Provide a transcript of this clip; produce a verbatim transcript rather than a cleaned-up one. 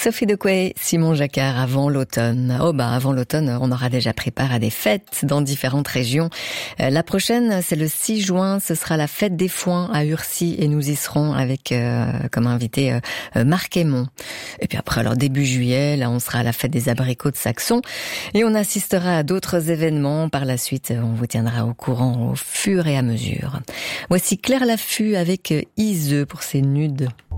Sophie Dequay, Simon Jacquard, avant l'automne. Oh bah avant l'automne, on aura déjà pris part à des fêtes dans différentes régions. Euh, la prochaine, c'est le six juin, ce sera la fête des foins à Urcy et nous y serons avec euh, comme invité euh, Marc Aymon. Et puis après, alors début juillet, là on sera à la fête des abricots de Saxon et on assistera à d'autres événements. Par la suite, on vous tiendra au courant au fur et à mesure. Voici Claire Laffut avec Iseux pour ses nudes.